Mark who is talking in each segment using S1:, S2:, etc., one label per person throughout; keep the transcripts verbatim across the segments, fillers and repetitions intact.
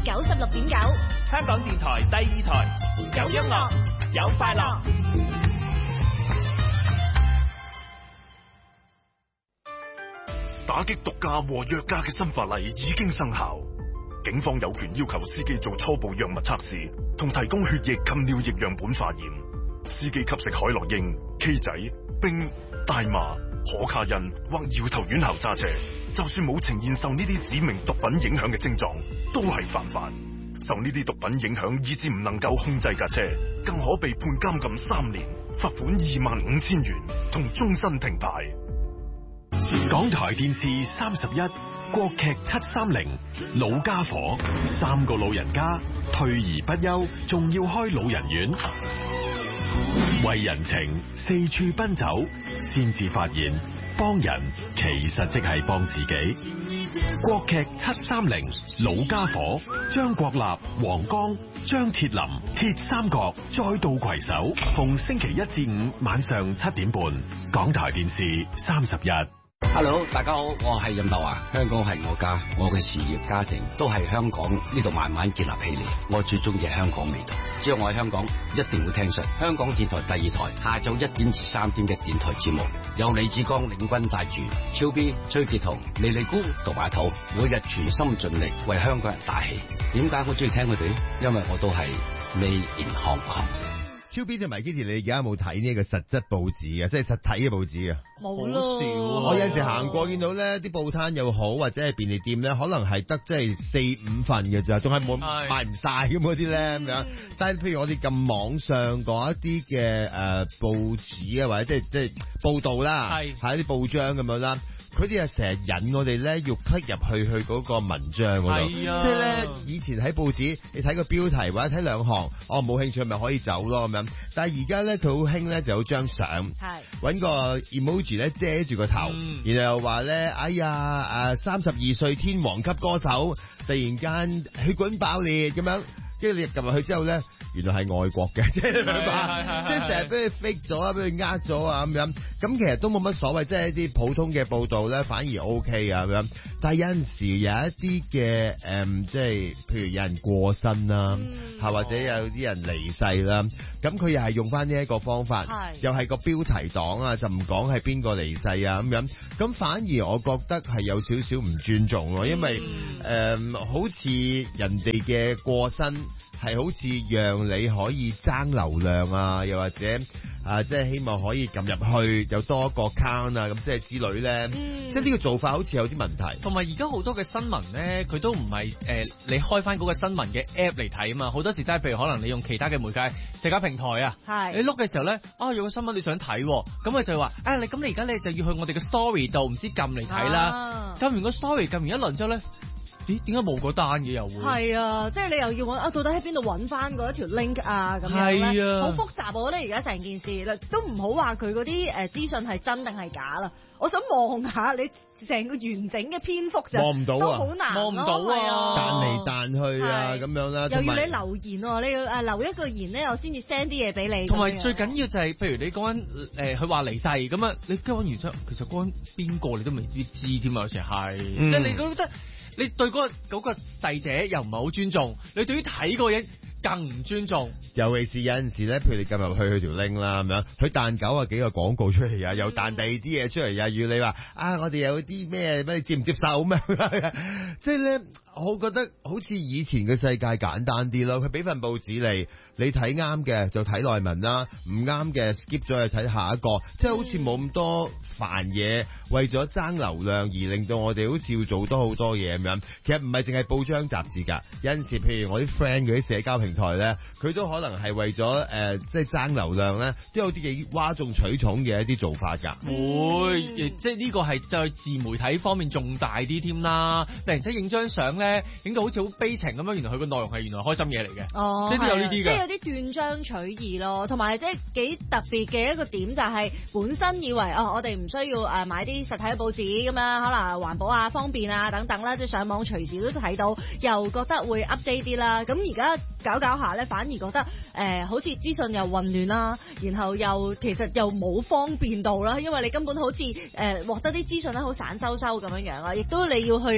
S1: 九十六點九，
S2: 香港電台第二台，有音樂，有快樂。
S3: 打擊毒駕和藥駕嘅新法例已經生效，警方有權要求司機做初步藥物測試，同提供血液及尿液樣本化驗。司機吸食海洛因、K 仔、冰、大麻、可卡因或搖頭丸後揸車，就算冇呈現受呢啲指明毒品影響嘅症狀，都係犯法。受呢啲毒品影響以致唔能夠控制架車，更可被判監禁三年、罰款二萬五千元同終身停牌。
S4: 港台電視三十一，國劇七三零，老家伙，三個老人家退而不休，仲要開老人院，為人情四處奔走，先至發現幫人其實即係幫自己。國劇七三零，老家伙，張國立、黃剛、張鐵林，鐵三角再度攜手，逢星期一至五晚上七點半，港台電視三十一。
S5: Hello， 大家好，我係任達華。香港係我家，我嘅事業家庭都係香港呢度慢慢建立起嚟。我最中意係香港味道。只要我喺香港，一定會聽實香港電台第二台下晝一點至三點嘅電台節目，有李志剛領軍帶住超 B、崔潔彤、莉莉姑同埋頭，每日全心盡力為香港人打氣。點解我中意聽佢哋？因為我都係 Made in Hong Kong。
S6: 超 B 同埋 Kitty， 你而家有冇睇呢個實質報紙啊？即係實體嘅報紙啊？
S1: 冇咯。
S6: 我有陣時行過見到咧，啲報攤又好或者係便利店咧，可能係得即係四五份嘅咋，仲係冇賣唔晒咁嗰啲咧咁樣。但係譬如我哋撳網上嗰一啲嘅誒報紙啊，或者即係即係報道啦，係係一啲報章咁樣啦。佢哋係成日引我哋咧，要 click 入去去嗰個文章嗰度，啊、即係咧以前喺報紙，你睇個標題或者睇兩行，哦冇興趣咪可以走咯咁樣。但係而家咧佢好興咧，就有張相，揾個 emoji 咧遮住個頭，嗯、然後又話咧，哎呀誒三十二歲天王級歌手突然間血管爆裂咁樣。跟住你入入去之後咧，原來係外國嘅，即係明白，即係成日俾佢 fake 咗啊，俾佢呃咗啊咁樣。咁其實都冇乜所謂，即係一啲普通嘅報導咧，反而 OK 啊咁樣。但係有陣時有一啲嘅誒，即係譬如有人過身啦，嚇、嗯、或者有啲人離世啦，咁佢又係用翻呢一個方法，又係個標題黨啊，就唔講係邊個離世啊咁樣。咁反而我覺得係有少少唔尊重咯，因為誒、嗯呃、好似人哋嘅過身。係好似讓你可以爭流量啊，又或者啊，即係希望可以撳入去有多一個 account 啊，咁即係之類咧。嗯、即係呢個做法好似有啲問題。
S7: 同埋而家好多嘅新聞咧，佢都唔係誒你開翻嗰個新聞嘅 app 嚟睇啊嘛。好多時都係譬如可能你用其他嘅媒介社交平台啊，係你碌嘅時候咧，啊有個新聞你想睇，咁佢就話啊你咁你而家咧就要去我哋嘅 story 度，唔知撳嚟睇啦。撳、啊、完個 story 撳完一輪之後咧。咦？點解冇嗰單嘅又會？係啊，即係你又要揾啊，到底喺邊度揾翻嗰一條 link 啊？咁樣咧，好、啊、複雜。我覺得而家成件事啦，都唔好話佢嗰啲誒資訊係真定係假啦。我想望下你成個完整嘅篇幅就望唔到啊，都好難，望唔到啊，彈嚟彈去啊咁樣啦，又要你留言喎，你要誒留一個言咧，我先至 send 啲嘢俾你。同埋最緊要就係、是，譬如你講緊誒，佢話離世咁啊，你講完之後，其實講緊邊個你都未必知添啊，有時係，即係、嗯、你覺得。你對嗰、嗰個嗰個逝者又唔係好尊重，你對於睇嗰個人更唔尊重。尤其是有陣時咧，譬如你撳入去佢條 link 啦咁樣，佢彈九啊幾個廣告出嚟啊，又彈第二啲嘢出嚟啊，要你話啊，我哋有啲咩咩，你接唔接受咩？即係咧，我覺得好似以前嘅世界簡單啲咯。佢俾份報紙你，你睇啱嘅就睇內文啦，唔啱嘅 skip 咗去睇下一個，即係好似冇咁多煩嘢，為咗爭流量而令到我哋好似要做多好多嘢咁樣。其實唔係淨係報章雜誌㗎，有陣時譬如我啲 friend 嗰啲社交平台咧，佢都可能係為咗誒、呃、即係爭流量咧，都有啲幾嘩眾取寵嘅一啲做法㗎。會，嗯、即係呢個係在自媒體方面仲大啲添啦。突然之間影張相咧，影到好似好悲情咁樣，原來佢個內容係原來開心嘢嚟嘅。哦，即係都有呢啲嘅，即係有啲斷章取義咯。同埋即係幾特別嘅一個點就係本身以為哦，我哋唔需要誒買啲實體嘅報紙咁樣，可能環保啊、方便啊等等啦，即係上網隨時都睇到，又覺得會 update 啲啦。咁而家搞搞下咧，反而覺得誒、呃、好似資訊又混亂啦，然後又其實又冇方便到啦，因為你根本好似誒獲得啲資訊咧好散收收咁樣樣啦，亦都你要去求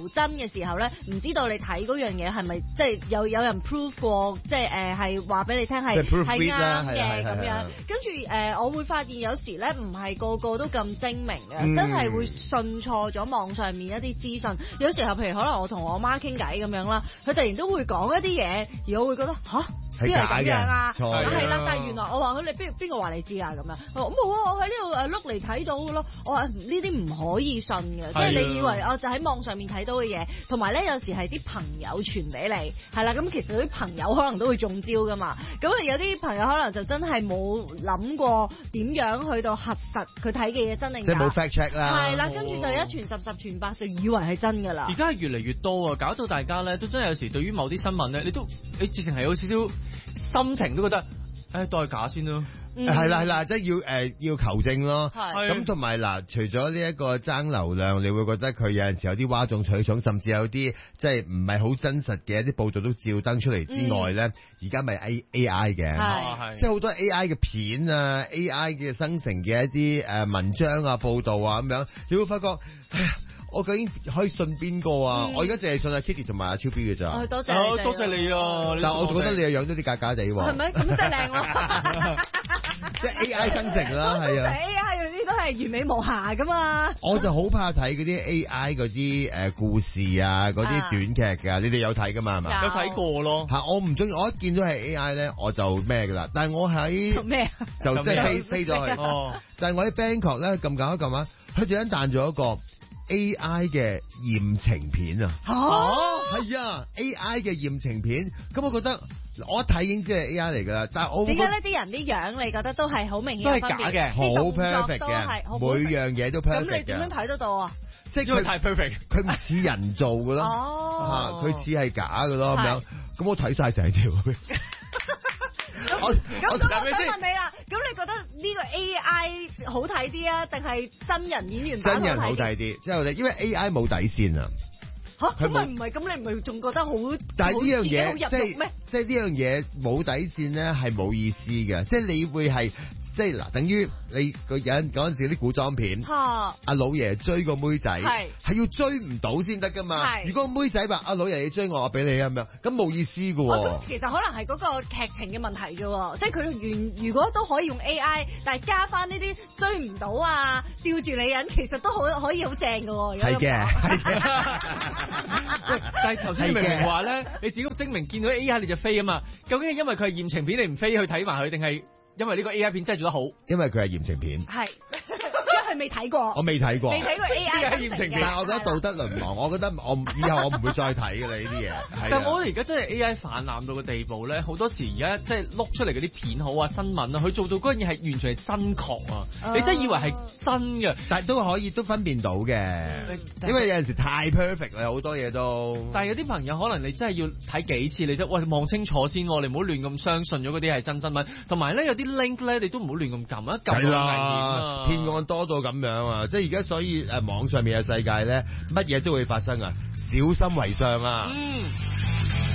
S1: 求真嘅時候咧，唔知道你睇嗰樣嘢係咪即係有有人 prove 過，即係誒係話俾你聽係係啱嘅咁樣。跟住誒，我會發現有時咧唔係個個都咁精明嘅，嗯、真係會信錯咗網上面一啲資訊。有時候譬如可能我同我媽傾偈咁樣啦，佢突然都會講一啲嘢，而我會覺得吓？邊係咁樣啊？係啦，但係原來我話佢，你邊邊個話你知啊？咁樣，我冇啊！我喺呢度誒碌嚟睇到嘅咯。我話呢啲唔可以信嘅，即係你以為我就喺網上面睇到嘅嘢，同埋咧有時係啲朋友傳俾你，係啦。咁其實啲朋友可能都會中招噶嘛。咁有啲朋友可能就真係冇諗過點樣去到核實佢睇嘅嘢真定假，
S6: 即係冇 fact check 啦。
S1: 係啦，跟住就一傳十，十傳百，就以為係真㗎啦。
S7: 而家係越嚟越多啊，搞到大家咧都真係有時對於某啲新聞咧，你都你直情係有少少心情都覺得，誒都係假先咯。
S6: 係啦係啦，即係要誒、呃、要求證咯。咁同埋嗱，除咗呢一個爭流量，你會覺得佢有陣時有啲嘩眾取寵，甚至有啲即係唔係好真實嘅一啲報道都照登出嚟之外咧，而家咪 A A I 嘅，即係好多 A I 嘅片啊 ，A I 嘅生成嘅一啲誒文章啊、報道啊咁樣，你會發覺，哎呀，我究竟可以信邊個啊？嗯、我而家淨係信阿 Kitty 同埋阿超 B 嘅咋。
S1: 哦，多謝你、啊，
S7: 多謝你啊！
S6: 但係我覺得你又養咗啲假假地喎。係咪？
S1: 咁真係靚咯！
S6: 即係 A I 生成啦，係啊。
S1: A I 嗰啲都係完美無瑕噶嘛。
S6: 我就好怕睇嗰啲 A I 嗰啲誒故事啊，嗰啲短劇㗎。你哋有睇㗎嘛？係嘛？
S7: 有睇過咯。
S6: 嚇！我唔中意，我一見到係 A I 咧，我就咩㗎啦。但係我喺
S1: 咩？
S6: 就即係飛飛咗去。哦。但係我喺 Bangkok 咧，撳撳一撳啊，佢突然間彈咗一個 A I 嘅艷情片啊！嚇！係啊 ，A I 嘅艷情片，咁我覺得。我一睇已經知係 A I 嚟㗎啦，但係我
S1: 點解呢啲人啲樣你覺得都係好明顯
S7: 都係假嘅，
S6: 好 perfect 嘅，每樣嘢都 perfect 嘅。
S1: 咁你點樣睇得到啊？
S6: 即係佢太 perfect，佢唔似人做㗎咯，嚇佢似係假㗎咯咁樣。咁我睇晒成條。
S1: 咁咁我想問你啦，咁你覺得呢個 A I 好睇啲啊，定係真人演員版好睇啲？
S6: 真人好睇啲，即係因為 A I 冇底線啊。
S1: 嚇，咁咪唔係，咁你唔係仲覺得好？
S6: 但係呢樣嘢即係咩？即係呢樣嘢冇底線咧，係冇意思嘅。即係你會係即係嗱，等於你個人嗰陣時啲古裝片，阿老爺追個妹仔，係係要追唔到先得噶嘛。如果個妹仔話阿老爺你追我，我俾你咁樣，咁冇意思㗎喎。
S1: 咁其實可能係嗰個劇情嘅問題啫喎，即係佢原如果都可以用 A I，但係加翻呢啲追唔到啊、吊住你人，其實都好可以好正㗎喎。
S6: 係嘅，係嘅。
S7: 但係頭先明明話咧，你自己精明見到 A I 你就飛啊嘛？究竟係因為佢係艷情片你唔飛去睇埋佢，定係因為呢個 A I 片真係做得好？
S6: 因為佢係艷情片。
S1: 係。因為未睇過，
S6: 我未睇過，
S1: 未睇過 A I
S7: 艷情片，
S6: 但係我覺得道德淪亡，我覺得我以後我唔會再睇㗎啦呢啲嘢。
S7: 但係我覺得而家真係 A I 泛濫到個地步咧，好多時而家即係碌出嚟嗰啲片好啊、新聞啊，佢做到嗰樣嘢係完全係真確啊！你真係以為係真嘅，
S6: 但係都可以都分辨到嘅，因為有陣時太 perfect 啦，好多嘢都。
S7: 但係有啲朋友可能你真係要睇幾次，你都喂望清楚先，你唔好亂咁相信咗嗰啲係真新聞。同埋咧有啲 link 咧，你都唔好亂咁撳啊，撳好危險啊！
S6: 騙案多到咁樣啊！即係而家所以誒網上面嘅世界咧，乜嘢都會發生啊！小心為上啊！嗯。